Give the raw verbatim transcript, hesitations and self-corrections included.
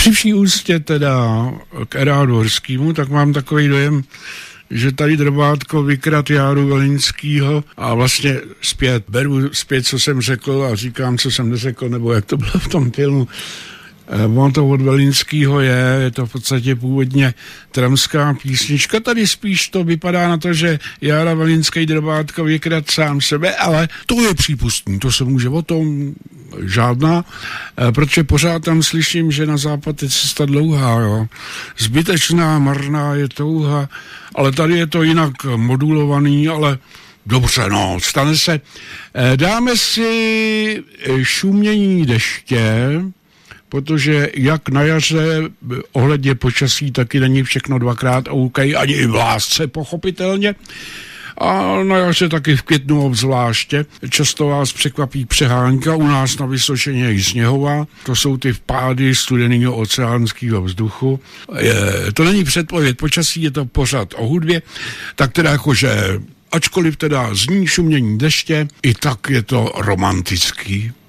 Při vší úctě teda k Erádu Horskému, tak mám takový dojem, že tady Drbátko vykrad Járu Velinskýho a vlastně zpět, beru zpět, co jsem řekl a říkám, co jsem neřekl, nebo jak to bylo v tom filmu. On to od Velinskýho je, je to v podstatě původně tramská písnička, tady spíš to vypadá na to, že Jára Velinský Drbátka vykrad sám sebe, ale to je přípustný, to se může o tom žádná, protože pořád tam slyším, že na západ je cesta dlouhá, jo. Zbytečná, marná je touha, ale tady je to jinak modulovaný, ale dobře, no, stane se. Dáme si Šumění deště, protože jak na jaře ohledně počasí taky není všechno dvakrát OK, ani i v lásce pochopitelně. A na jaře taky v květnu obzvláště. Často vás překvapí přehánka, u nás na Vysočině je sněhová. To jsou ty vpády studeného oceánského vzduchu. Je, to není předpověď počasí, je to pořad o hudbě. Tak teda jakože, ačkoliv teda zní Šumění deště, i tak je to romantický.